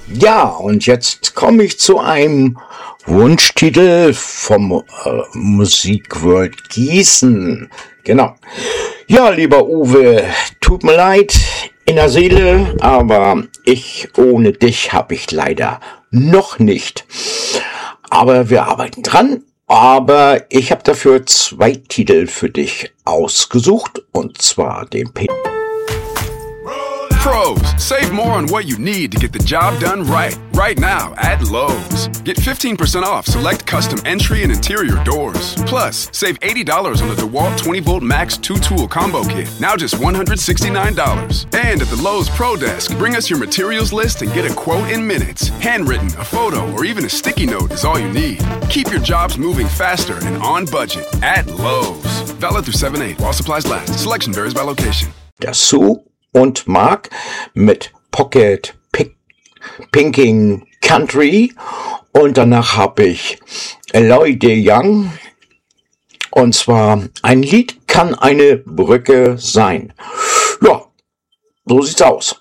Ja, und jetzt komme ich zu einem Wunschtitel vom Musikworld Gießen. Genau. Ja, lieber Uwe, tut mir leid in der Seele, aber ohne dich habe ich leider noch nicht. Aber wir arbeiten dran. Aber ich habe dafür 2 Titel für dich ausgesucht, und zwar den Pros, save more on what you need to get the job done right. Right now at Lowe's. Get 15% off select custom entry and interior doors. Plus, save $80 on the DeWalt 20-volt Max 2-tool combo kit. Now just $169. And at the Lowe's Pro Desk, bring us your materials list and get a quote in minutes. Handwritten, a photo, or even a sticky note is all you need. Keep your jobs moving faster and on budget at Lowe's. Valid through 7/8 while supplies last. Selection varies by location. Dazu und Mark mit Pocket Pinking Country, und danach habe ich Eloy de Young, und zwar ein Lied kann eine Brücke sein. Ja, so sieht's aus.